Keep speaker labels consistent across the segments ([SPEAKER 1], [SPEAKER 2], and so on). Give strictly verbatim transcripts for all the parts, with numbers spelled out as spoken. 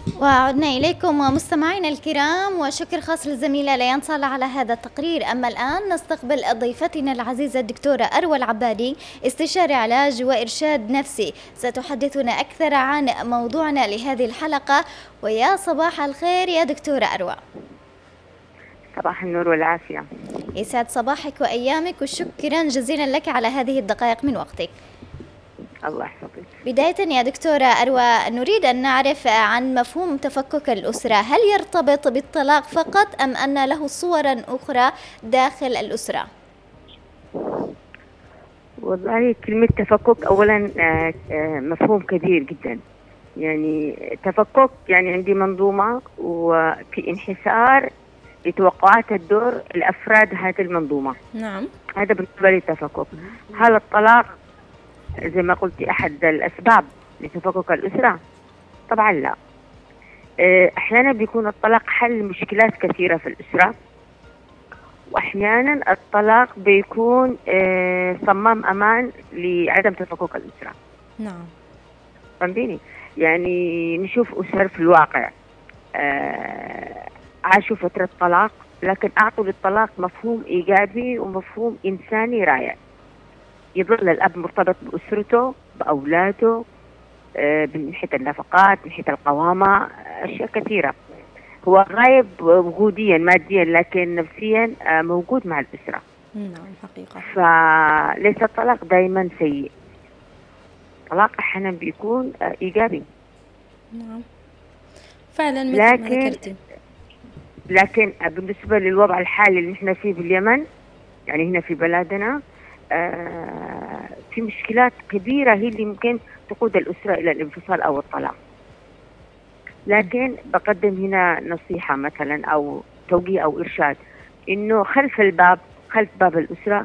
[SPEAKER 1] وعدنا إليكم مستمعينا الكرام، وشكر خاص للزميلة ليان صالح على هذا التقرير. أما الآن نستقبل ضيفتنا العزيزة الدكتورة أروى العبادي، استشاري علاج وإرشاد نفسي، ستحدثنا أكثر عن موضوعنا لهذه الحلقة. ويا صباح الخير يا دكتورة أروى.
[SPEAKER 2] صباح النور والعافية.
[SPEAKER 1] يسعد صباحك وأيامك، وشكرا جزيلا لك على هذه الدقائق من وقتك.
[SPEAKER 2] الله يحفظك.
[SPEAKER 1] بداية يا دكتورة أروى، نريد أن نعرف عن مفهوم تفكك الأسرة، هل يرتبط بالطلاق فقط أم أن له صورا أخرى داخل الأسرة؟
[SPEAKER 2] والله كلمة تفكك أولا مفهوم كبير جدا. يعني تفكك يعني عندي منظومة وفي انحسار لتوقعات الدور الأفراد هذه المنظومة.
[SPEAKER 1] نعم،
[SPEAKER 2] هذا بالنسبة لي تفكك. هل الطلاق زي ما قلت أحد الأسباب لتفكك الأسرة؟ طبعا لا. أحيانا بيكون الطلاق حل مشكلات كثيرة في الأسرة، وأحيانا الطلاق بيكون صمام أمان لعدم تفكك الأسرة.
[SPEAKER 1] نعم،
[SPEAKER 2] فهمتيني؟ يعني نشوف أسر في الواقع عاشوا فترة طلاق، لكن أعطوا للطلاق مفهوم إيجابي ومفهوم إنساني رائع. يظل الأب مرتبط بأسرته بأولاده من ناحية النفقات، من ناحية القوامة، أشياء كثيرة. هو غايب وجوديا ماديا لكن نفسيا موجود مع الأسرة.
[SPEAKER 1] نعم حقيقة.
[SPEAKER 2] فليس الطلاق دائما سيء، الطلاق أحيانا بيكون إيجابي.
[SPEAKER 1] نعم فعلا مثل
[SPEAKER 2] لكن
[SPEAKER 1] ما ذكرتي.
[SPEAKER 2] لكن بالنسبة للوضع الحالي اللي نحن فيه باليمن، يعني هنا في بلادنا آه في مشكلات كبيرة هي اللي ممكن تقود الأسرة إلى الانفصال أو الطلاق. لكن بقدم هنا نصيحة مثلا أو توجيه أو إرشاد، إنه خلف الباب خلف باب الأسرة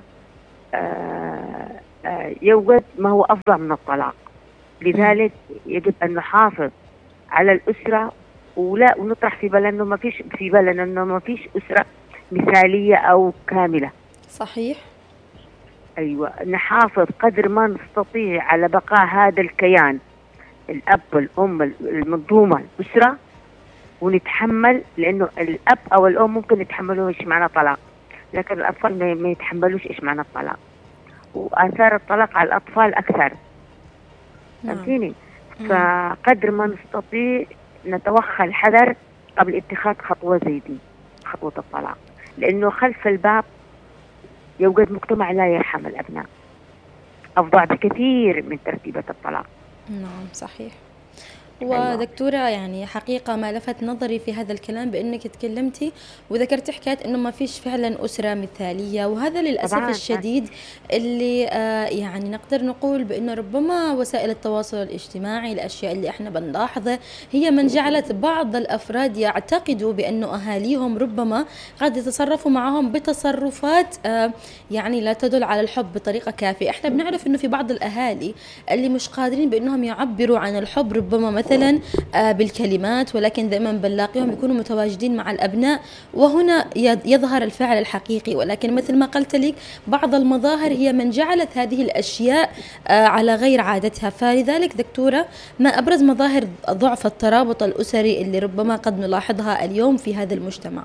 [SPEAKER 2] آه آه يوجد ما هو أفضل من الطلاق. لذلك يجب أن نحافظ على الأسرة، ولا ونطرح في بالنا إنه ما فيش في بالنا إنه ما فيش أسرة مثالية أو كاملة.
[SPEAKER 1] صحيح.
[SPEAKER 2] أيوة، نحافظ قدر ما نستطيع على بقاء هذا الكيان، الأب والأم المنظومة الأسرة، ونتحمل، لأنه الأب أو الأم ممكن يتحملوا إيش معنى طلاق، لكن الأطفال ما يتحملوش إيش معنى الطلاق، وآثار الطلاق على الأطفال أكثر. فهمتيني؟ فقدر ما نستطيع نتوخى الحذر قبل اتخاذ خطوة زي دي، خطوة الطلاق، لأنه خلف الباب يوجد مجتمع لا يرحم الأبناء، أفظع بكثير من ترتيبة الطلاق.
[SPEAKER 1] نعم صحيح. ودكتورة يعني حقيقة ما لفت نظري في هذا الكلام بأنك تكلمتي وذكرت حكاية أنه ما فيش فعلا أسرة مثالية، وهذا للأسف
[SPEAKER 2] طبعاً.
[SPEAKER 1] الشديد اللي آه يعني نقدر نقول بأنه ربما وسائل التواصل الاجتماعي، الأشياء اللي احنا بنلاحظها هي من جعلت بعض الأفراد يعتقدوا بأنه أهاليهم ربما قد يتصرفوا معهم بتصرفات آه يعني لا تدل على الحب بطريقة كافية. احنا بنعرف أنه في بعض الأهالي اللي مش قادرين بأنهم يعبروا عن الحب ربما مثلا بالكلمات، ولكن دائما بنلاقيهم يكونوا متواجدين مع الأبناء، وهنا يظهر الفعل الحقيقي. ولكن مثل ما قلت لك بعض المظاهر هي من جعلت هذه الأشياء على غير عادتها. فلذلك دكتورة، ما أبرز مظاهر ضعف الترابط الأسري اللي ربما قد نلاحظها اليوم في هذا المجتمع؟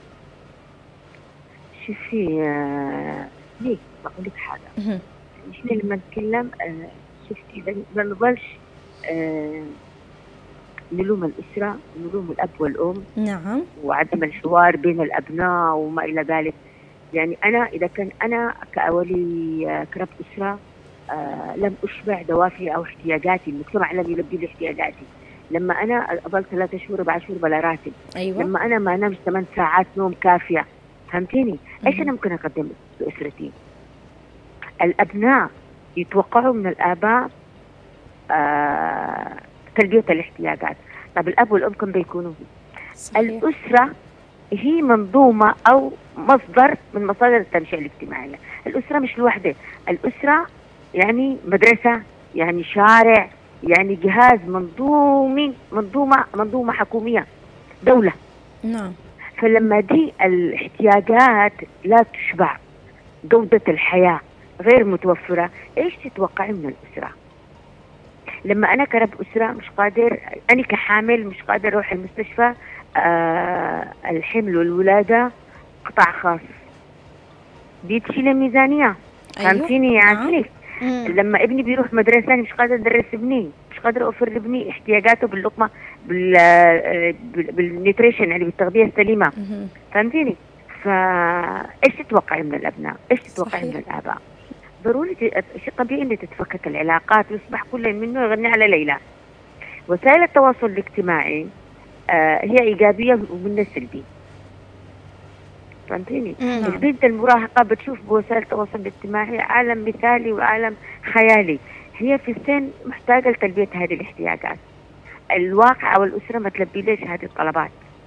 [SPEAKER 2] شوفي ليك بقول لك حاجة، احنا لما نتكلم شفتي ما نضلش آه نلوم الأسرة، نلوم الأب والأم.
[SPEAKER 1] نعم.
[SPEAKER 2] وعدم الحوار بين الأبناء وما إلى ذلك. يعني أنا إذا كان أنا كأولي كرب أسرة آه لم أشبع دوافعي أو احتياجاتي، المجتمع لم يلبي لي احتياجاتي. لما أنا أضل ثلاثة شهور أربعة شهور بلا راتب.
[SPEAKER 1] أيوة.
[SPEAKER 2] لما أنا ما نمت ثمان ساعات نوم كافية. فهمتيني؟ إيش أنا ممكن أقدم لأسرتي؟ الأبناء يتوقعوا من الآباء آه تلبية الاحتياجات. طب الأب والأم كم بيكونوا؟ صحيح. الأسرة هي منظومة أو مصدر من مصادر التنشئة الاجتماعية. الأسرة مش لوحده، الأسرة يعني مدرسة، يعني شارع، يعني جهاز منظومي، منظومة منظومة حكومية، دولة.
[SPEAKER 1] نعم.
[SPEAKER 2] فلما دي الاحتياجات لا تشبع، جودة الحياة غير متوفرة، إيش تتوقعي من الأسرة؟ لما أنا كرب أسرة مش قادر، أنا كحامل مش قادر أروح المستشفى، آه الحمل والولادة قطاع خاص، دي تشيل الميزانية.
[SPEAKER 1] أيوة.
[SPEAKER 2] فهمتيني يعني؟
[SPEAKER 1] نعم.
[SPEAKER 2] لما ابني بيروح مدرسة أنا مش قادر أدرس ابني، مش قادر أوفر لابني احتياجاته باللقمة بال بالنيوتريشن يعني بالتغذية السليمة. فهمتيني؟ فإيش تتوقعي من الأبناء؟ إيش تتوقعي من الآباء؟ ضروري شيء طبيعي إن تتفكك العلاقات ويصبح كل منه يغني على ليلى. وسائل التواصل الاجتماعي آه هي إيجابية ومنها سلبي. فهمتيني؟ البنت المراهقة بتشوف بوسائل التواصل الاجتماعي عالم مثالي وعالم خيالي، هي في السن محتاجة لتلبية هذه الاحتياجات. الواقع أو الأسرة ما تلبي ليش هذه الطلبات.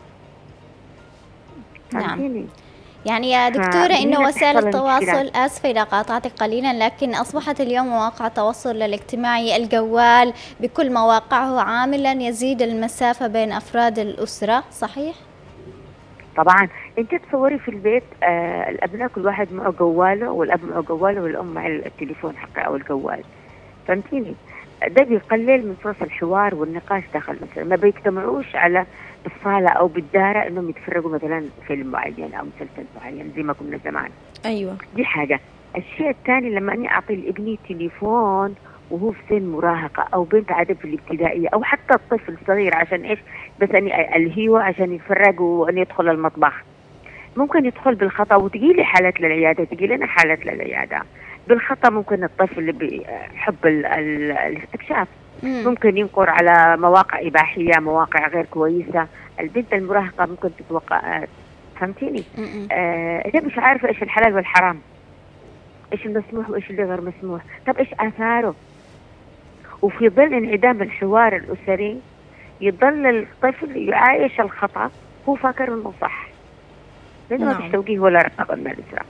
[SPEAKER 2] فهمتيني؟
[SPEAKER 3] نعم. يعني يا دكتورة إنه وسائل التواصل، آسفة إذا قاطعتك قليلا، لكن أصبحت اليوم مواقع التواصل الاجتماعي الجوال بكل مواقعه عاملا يزيد المسافة بين أفراد الأسرة، صحيح؟
[SPEAKER 2] طبعا انت تصوري في البيت آه الابناء كل واحد معه جواله، والاب معه جواله والام مع التليفون حقه او الجوال. فهمتيني؟ ده بيقلل من فرص الحوار والنقاش داخل الاسره، ما بيجتمعوش على الصاله او بالداره انهم يتفرجوا مثلا فيلم معين او مسلسل معين زي ما كنا زمان.
[SPEAKER 1] ايوه
[SPEAKER 2] دي حاجه. الشيء الثاني لما اني اعطي لابني تليفون وهو في سن مراهقه او بنت عاده في الابتدائيه او حتى الطفل الصغير، عشان ايش؟ بس اني الهيه عشان يتفرج وان يدخل المطبخ، ممكن يدخل بالخطا وتجي لي حالات للعياده، تجي لنا حالات للعياده بالخطا. ممكن الطفل اللي بيحب الاستكشاف ممكن ينقر على مواقع اباحيه، مواقع غير كويسه. البنت المراهقه ممكن تتوقع. فهمتيني؟ آه هي مش عارفه ايش الحلال والحرام، ايش المسموح وايش اللي غير مسموح، طب ايش اثاره. وفي ظل انعدام الحوار الاسري يضل الطفل يعايش الخطا هو فاكر انه صح، لانه ما فيش توجيه ولا رقابه من الاسره.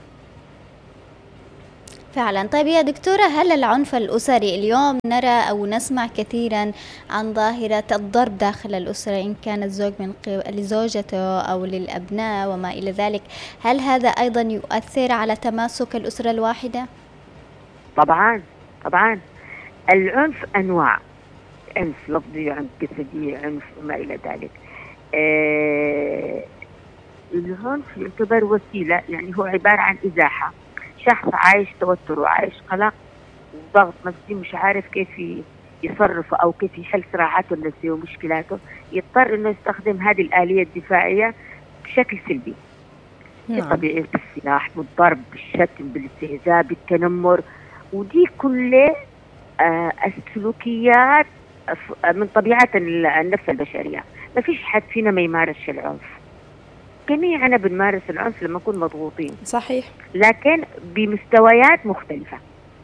[SPEAKER 3] فعلا. طيب يا دكتورة، هل العنف الأسري اليوم نرى أو نسمع كثيرا عن ظاهرة الضرب داخل الأسرة، إن كان الزوج من لزوجته أو للأبناء وما إلى ذلك، هل هذا أيضا يؤثر على تماسك الأسرة الواحدة؟
[SPEAKER 2] طبعا طبعا. العنف أنواع، عنف لفظي، عنف جسدي، عنف وما إلى ذلك. آه العنف يعتبر وسيلة، يعني هو عبارة عن إزاحة. شخص عايش توتر وعايش قلق وضغط نفسي، مش عارف كيف يصرف أو كيف يحل صراعاته النفسية ومشكلاته، يضطر إنه يستخدم هذه الآلية الدفاعية بشكل سلبي. نعم. طبيعي، بالسلاح، بالضرب، بالشتم، بالاستهزاء، بالتنمر. ودي كلها آه السلوكيات من طبيعة النفس البشرية. ما فيش حد فينا ما يمارس العنف، جميعنا بنمارس العنف لما نكون مضغوطين.
[SPEAKER 1] صحيح.
[SPEAKER 2] لكن بمستويات مختلفة.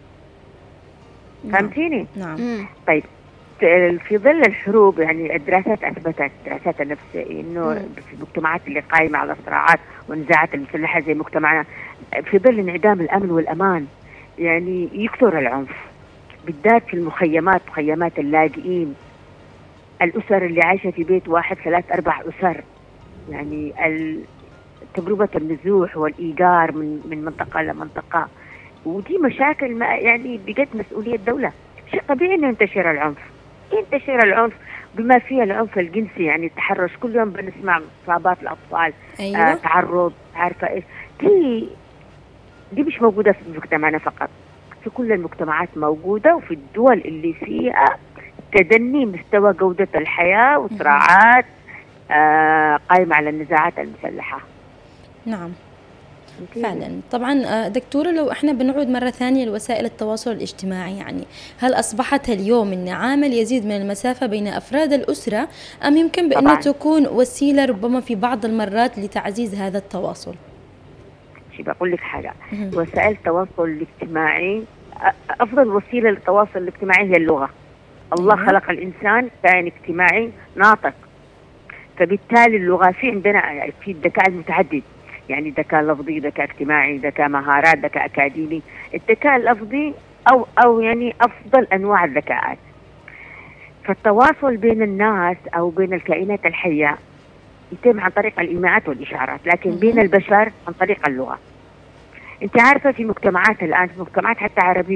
[SPEAKER 2] فهمتيني؟
[SPEAKER 1] نعم.
[SPEAKER 2] طيب في ظل الحروب، يعني الدراسات أثبتت، دراسات النفس، إنه في المجتمعات اللي قائمة على الصراعات والنزاعات المسلحة زي مجتمعنا، في ظل انعدام الأمن والأمان يعني يكثر العنف، بالذات في المخيمات، مخيمات اللاجئين، الأسر اللي عايشة في بيت واحد ثلاث أربع أسر. يعني تجربة النزوح والإيجار من من منطقة لمنطقة، ودي مشاكل ما يعني بجد مسؤولية الدولة. شيء طبيعي إنه ينتشر العنف، ينتشر العنف بما فيه العنف الجنسي، يعني التحرش. كل يوم بنسمع إصابات الأطفال.
[SPEAKER 1] أيوة.
[SPEAKER 2] آه تعرض، عارفة إيش دي دي مش موجودة في مجتمعنا فقط، في كل المجتمعات موجودة، وفي الدول اللي فيها تدني مستوى جودة الحياة وصراعات آه قائمة على النزاعات المسلحة.
[SPEAKER 1] نعم فعلا. طبعا دكتورة، لو احنا بنعود مرة ثانية لوسائل التواصل الاجتماعي، يعني هل أصبحت اليوم إن عامل يزيد من المسافة بين أفراد الأسرة، أم يمكن بأنها تكون وسيلة ربما في بعض المرات لتعزيز هذا التواصل؟
[SPEAKER 2] شي بقول لك حاجة، وسائل التواصل الاجتماعي أفضل وسيلة للتواصل الاجتماعي هي اللغة. الله مم. خلق الإنسان كائن اجتماعي ناطق، فبالتالي اللغة في عندنا في الذكاء المتعدد، يعني ذكاء لفظي، ذكاء اجتماعي، ذكاء مهارات، ذكاء أكاديمي. الذكاء اللفظي أو أو يعني أفضل أنواع الذكاءات. فالتواصل بين الناس أو بين الكائنات الحية يتم عن طريق الإيماءات والإشارات، لكن مم. بين البشر عن طريق اللغة. أنت عارفة في مجتمعات الآن، في مجتمعات حتى عربية،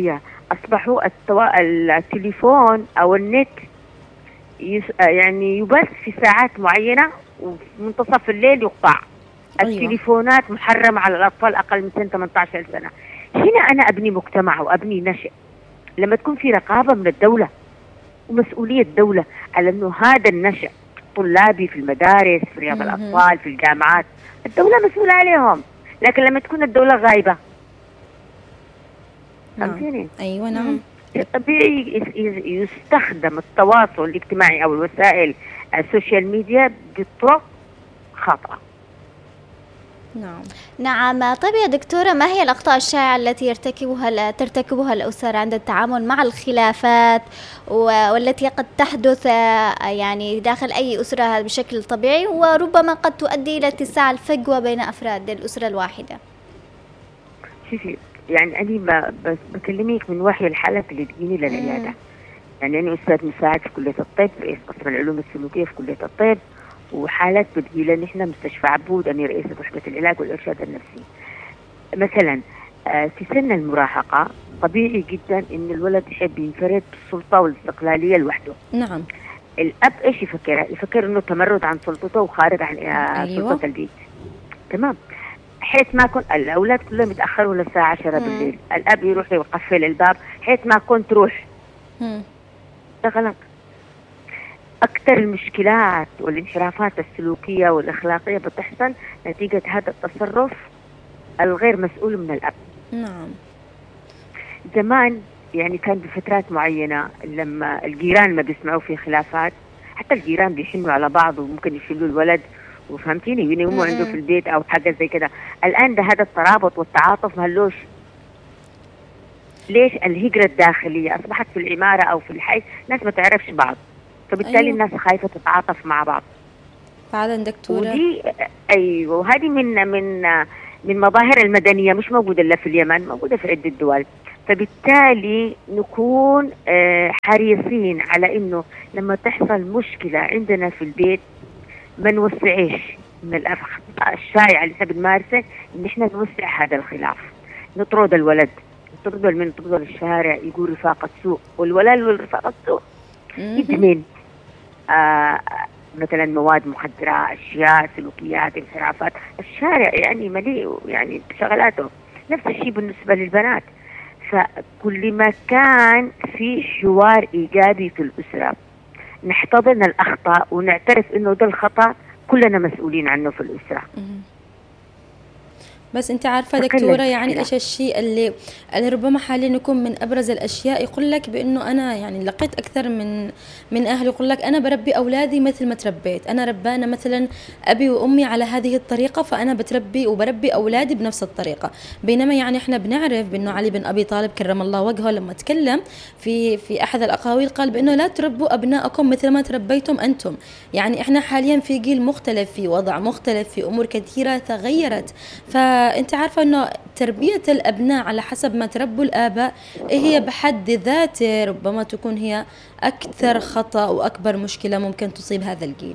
[SPEAKER 2] أصبحوا التوا... التليفون أو النت يس... يعني يبث في ساعات معينة وفي منتصف الليل يقطع.
[SPEAKER 1] أيوة.
[SPEAKER 2] التليفونات محرمة على الأطفال أقل من سنة ثمانية عشر سنة. هنا أنا أبني مجتمع وأبني نشأ لما تكون في رقابة من الدولة ومسؤولية الدولة على أنه هذا النشأ طلابي في المدارس، في رياض الأطفال، في الجامعات، الدولة مسؤولة عليهم. لكن لما تكون الدولة غايبة، فهمتيني؟
[SPEAKER 1] أيوة نعم.
[SPEAKER 2] طبيعي يستخدم التواصل الاجتماعي أو الوسائل السوشيال ميديا بطرق خاطئة.
[SPEAKER 3] نعم نعم. طيب يا دكتورة، ما هي الأخطاء الشائعة التي يرتكبها ترتكبها الأسر عند التعامل مع الخلافات والتي قد تحدث يعني داخل أي أسرة بشكل طبيعي، وربما قد تؤدي إلى اتساع الفجوة بين أفراد الأسرة الواحدة؟
[SPEAKER 2] شوفي، يعني أنا بس بكلمك من وحي الحالات اللي تجيني للعيادة. يعني أنا أستاذ مساعد في كلية الطب، رئيس قسم العلوم السلوكية في كلية الطب، وحالات بتجيلنا نحن مستشفى عبود، أنا رئيسة وحدة العلاج والإرشاد النفسي. مثلا في سن المراهقة طبيعي جدا إن الولد يحب ينفرد بالسلطة والاستقلالية لوحده.
[SPEAKER 1] نعم.
[SPEAKER 2] الأب إيش يفكر؟ يفكر إنه تمرد عن سلطته وخارج عن
[SPEAKER 1] أيوة.
[SPEAKER 2] سلطة البيت. تمام. حيث ما كنت الأولاد كلهم يتأخروا للساعة عشرة بالليل، الأب يروح يقفل الباب حيث ما كنت تروح. ده غلط. أكثر المشكلات والانحرافات السلوكية والأخلاقية بتحصل نتيجة هذا التصرف الغير مسؤول من الأب.
[SPEAKER 1] نعم.
[SPEAKER 2] زمان يعني كان بفترات معينة لما الجيران ما بيسمعوا في خلافات، حتى الجيران بيحنوا على بعض وممكن يشيلوا الولد وفهمتيني يناموا عنده في البيت أو حاجة زي كده. الآن ده هذا الترابط والتعاطف مهلوش. ليش؟ الهجرة الداخلية أصبحت في العمارة أو في الحي ناس ما تعرفش بعض، فبالتالي أيوة. الناس خايفة تتعاطف مع بعض.
[SPEAKER 1] فعلا دكتورة.
[SPEAKER 2] ودي أيوة، وهذه من من من مظاهر المدنية مش موجودة إلا في اليمن، موجودة في عدة دول. فبالتالي نكون حريصين على إنه لما تحصل مشكلة عندنا في البيت ما نوسعيش. من الأخطاء الشائعة اللي احنا بنمارسه إن احنا نوسع هذا الخلاف، نطرد الولد، نطرده من نطرده للشارع، يقول رفاقة سوء، والولد والرفاقة سوء يدمن آه مثلا مواد مخدرة، أشياء، سلوكيات، انحرافات. الشارع يعني مليء يعني بشغلاته. نفس الشيء بالنسبة للبنات. فكل ما كان في حوار إيجابي في الأسرة، نحتضن الأخطاء ونعترف إنه ده الخطأ كلنا مسؤولين عنه في الأسرة.
[SPEAKER 1] بس انت عارفة دكتورة يعني ايش الشيء اللي, اللي ربما حاليا يكون من ابرز الاشياء، يقول لك بانه انا يعني لقيت اكثر من من اهل يقول لك انا بربي اولادي مثل ما تربيت، انا ربانا مثلا ابي وامي على هذه الطريقة، فانا بتربي وبربي اولادي بنفس الطريقة. بينما يعني احنا بنعرف بانه علي بن ابي طالب كرم الله وجهه لما تكلم في في احد الاقاويل قال بانه لا تربوا ابناءكم مثل ما تربيتم انتم. يعني احنا حاليا في جيل مختلف، في وضع مختلف، في امور كثيرة تغيرت. ف أنت عارفة أنه تربية الأبناء على حسب ما تربوا الآباء هي بحد ذاته ربما تكون هي أكثر خطأ وأكبر مشكلة ممكن تصيب هذا الجيل.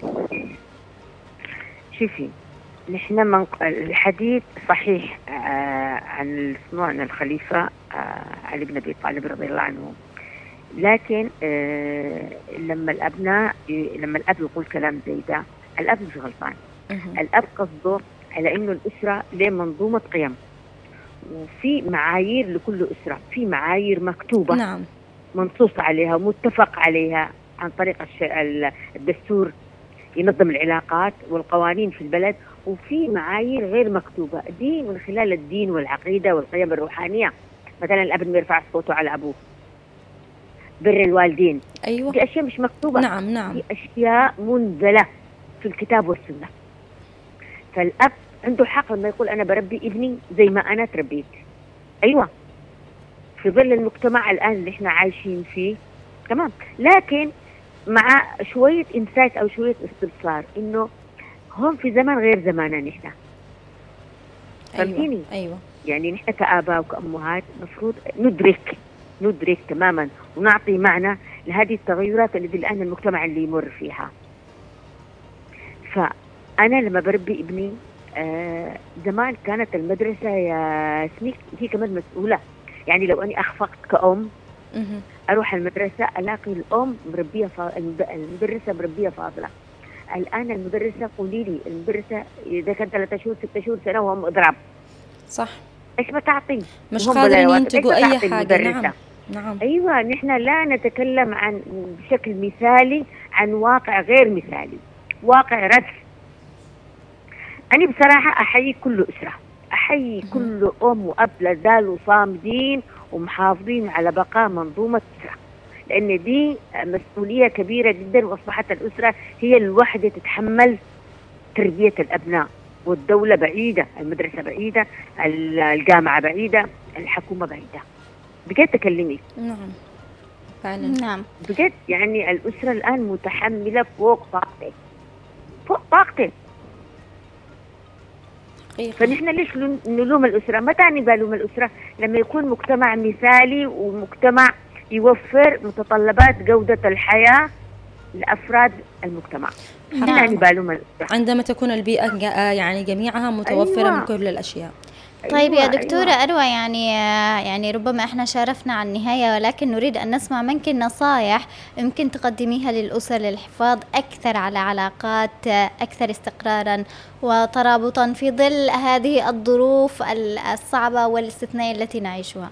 [SPEAKER 2] شوفي، نحن من الحديث صحيح آه عن عن الخليفة آه علي بن أبي طالب رضي الله عنه، لكن آه لما الأبناء لما الأب يقول كلام زي ده، الأب مش غلطان. الأب قصده على إنه الأسرة ليه منظومة قيم، وفي معايير لكل أسرة، في معايير مكتوبة
[SPEAKER 1] نعم.
[SPEAKER 2] منصوص عليها ومتفق عليها عن طريق الدستور ينظم العلاقات والقوانين في البلد، وفي معايير غير مكتوبة دي من خلال الدين والعقيدة والقيم الروحانية. مثلا الأب ما يرفع صوته على أبوه، بر الوالدين.
[SPEAKER 1] أيوة.
[SPEAKER 2] دي أشياء مش مكتوبة.
[SPEAKER 1] نعم نعم.
[SPEAKER 2] دي أشياء منزلة في الكتاب والسنة. فالأب عنده حق لما يقول أنا بربي ابني زي ما أنا تربيت. أيوة، في ظل المجتمع الآن اللي احنا عايشين فيه. تمام. لكن مع شوية إنسايت أو شوية استبصار إنه هم في زمن غير زماننا نحن. فهمتيني؟
[SPEAKER 1] أيوة. أيوة.
[SPEAKER 2] يعني نحن كآباء وكأمهات مفروض ندرك ندرك تماما ونعطي معنى لهذه التغيرات اللي الآن المجتمع اللي يمر فيها. فأنا لما بربي ابني آه زمان كانت المدرسة يا سنيك هي كمان مسؤولة. يعني لو أني أخفقت كأم اروح المدرسه الاقي الام مربيه فا... المدرسه مربيه فاضله. الان المدرسه قولي لي المدرسه اذا كان ثلاثة شهور ستة شهور سنه وهم اضرب.
[SPEAKER 1] صح.
[SPEAKER 2] ايش بتعطي؟
[SPEAKER 1] مش قادرين ينتجوا اي حاجه. نعم.
[SPEAKER 2] نعم. ايوه نحن لا نتكلم عن بشكل مثالي عن واقع غير مثالي، واقع رسم. انا بصراحه احيي كل اسره، احيي كل ام واب لازالوا صامدين ومحافظين على بقاء منظومه اسره، لان دي مسؤوليه كبيره جدا، واصبحت الاسره هي الوحده تتحمل تربيه الابناء، والدوله بعيده، المدرسه بعيده، الجامعه بعيده، الحكومه بعيده. بجد تكلمي.
[SPEAKER 1] نعم فعلا.
[SPEAKER 3] نعم
[SPEAKER 2] بجد يعني الاسره الان متحمله فوق طاقتك، فوق طاقتك. فنحن ليش نلوم الأسرة؟ متى نلوم الأسرة؟ لما يكون مجتمع مثالي ومجتمع يوفر متطلبات جودة الحياة لأفراد المجتمع. هنا نلوم الأسرة
[SPEAKER 1] عندما تكون البيئة يعني جميعها متوفرة. أيوة. من كل الأشياء.
[SPEAKER 3] طيب يا دكتورة أيوة. أروى، يعني يعني ربما احنا شارفنا عن النهاية، ولكن نريد أن نسمع منك نصائح يمكن تقدميها للأسر للحفاظ أكثر على علاقات أكثر استقرارا وترابطا في ظل هذه الظروف الصعبة والاستثنائية التي نعيشها.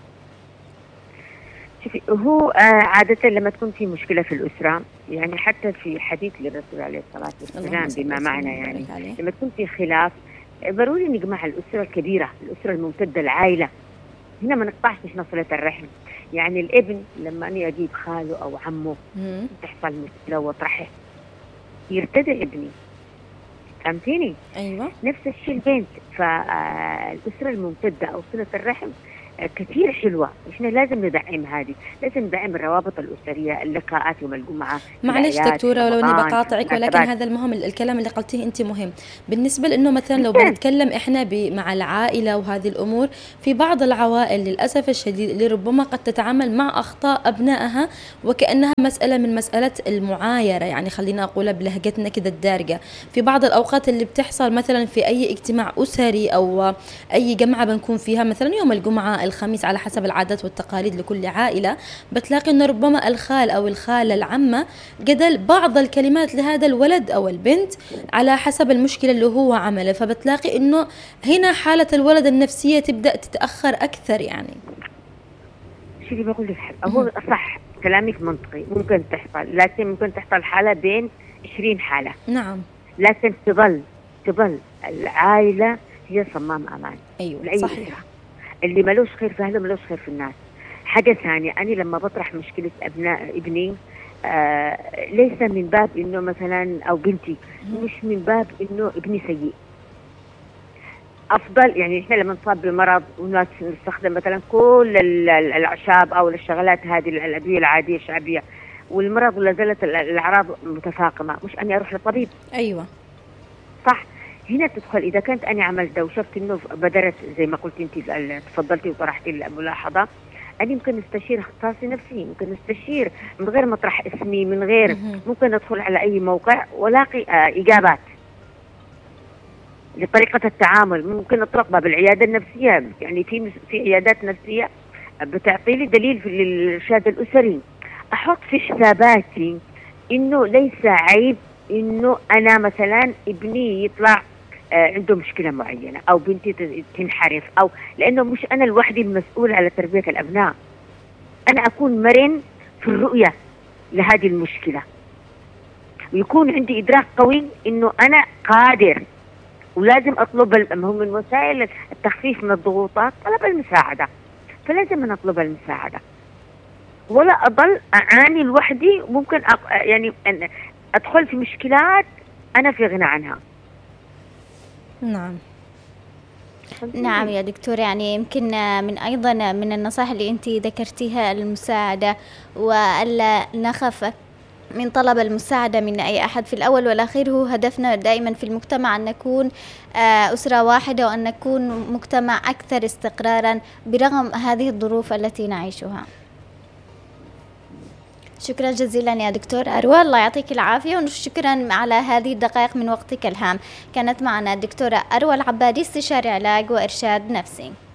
[SPEAKER 2] شوفي، هو عادة لما تكون في مشكلة في الأسرة، يعني حتى في حديث للرسول عليه الصلاة والسلام بما معنى، يعني لما تكون في خلاف ضروري نجمع الأسرة الكبيرة، الأسرة الممتدة، العائلة. هنا ما نقطعش نحن صلة الرحم. يعني الابن لما أنا أجيب خاله أو عمه تحصل مشكلة وطرحه يرتدع ابني، فهمتيني؟
[SPEAKER 1] أيوة.
[SPEAKER 2] نفس الشيء البنت. فالأسرة الممتدة أو صلة الرحم كثير حلوة، إحنا لازم ندعم هذه، لازم ندعم الروابط الأسرية، اللقاءات يوم الجمعة.
[SPEAKER 1] معلش دكتورة ولو إني بقاطعك، ولكن هذا المهم، الكلام اللي قلتيه أنت مهم بالنسبة لأنه مثلا لو بنتكلم إحنا مع العائلة وهذه الأمور، في بعض العوائل للأسف الشديد اللي ربما قد تتعامل مع أخطاء أبنائها وكأنها مسألة من مسألة المعايرة، يعني خلينا أقولها بلهجتنا كده الدارجة. في بعض الأوقات اللي بتحصل مثلا في أي اجتماع أسري أو أي جمعة بنكون فيها مثلا يوم الجمعة الخميس على حسب العادات والتقاليد لكل عائلة، بتلاقي أن ربما الخال أو الخالة العمة جدل بعض الكلمات لهذا الولد أو البنت على حسب المشكلة اللي هو عمله، فبتلاقي أنه هنا حالة الولد النفسية تبدأ تتأخر أكثر. يعني
[SPEAKER 2] شو اللي بقول لك، هو صح كلامك منطقي، ممكن تحصل، لكن ممكن تحصل حالة بين عشرين حالة.
[SPEAKER 1] نعم.
[SPEAKER 2] لكن تظل تظل العائلة هي صمام أمان.
[SPEAKER 1] أيوة صحيح.
[SPEAKER 2] اللي ملوش خير في أهله ملوش خير في الناس. حاجة ثانية، أنا لما بطرح مشكلة أبناء ابني آه ليس من باب إنه مثلا أو بنتي، مش من باب إنه ابني سيء. أفضل يعني إحنا لما نصاب بمرض وناس نستخدم مثلا كل الأعشاب أو الشغلات هذه الأدوية العادية الشعبية، والمرض ولا زالت الأعراض متفاقمة، مش أني أروح للطبيب.
[SPEAKER 1] أيوة
[SPEAKER 2] صح. هنا تدخل إذا كنت أنا عملت ده وشفت إنه بدرت زي ما قلت أنت تفضلتي وطرحتي الملاحظة، أنا ممكن استشير اختصاصي نفسي، ممكن استشير من غير ما أطرح اسمي، من غير ممكن أدخل على أي موقع ولاقي آه إجابات لطريقة التعامل. ممكن أطرقها بالعيادة النفسية، يعني في في عيادات نفسية بتعطي لي دليل في الإرشاد الأسري. أحط في حساباتي إنه ليس عيب إنه أنا مثلا ابني يطلع عنده مشكلة معينة أو بنتي تنحرف، أو لأنه مش أنا لوحدي المسؤول على تربية الأبناء، أنا أكون مرن في الرؤية لهذه المشكلة، ويكون عندي إدراك قوي إنه أنا قادر، ولازم أطلب من وسائل التخفيف من الضغوطات طلب المساعدة. فلازم أنا أطلب المساعدة ولا أضل أعاني لوحدي، ممكن أق... يعني أدخل في مشكلات أنا في غنى عنها.
[SPEAKER 3] نعم نعم يا دكتور، يعني يمكن من أيضا من النصائح اللي أنت ذكرتيها المساعدة، وألا نخاف من طلب المساعدة من أي أحد. في الأول والأخير هو هدفنا دائما في المجتمع أن نكون أسرة واحدة وأن نكون مجتمع أكثر استقرارا برغم هذه الظروف التي نعيشها. شكرا جزيلا يا دكتور أروى، الله يعطيك العافية، وشكرا على هذه الدقائق من وقتك الهام. كانت معنا الدكتورة أروى العبادي، استشاري علاج وإرشاد نفسي.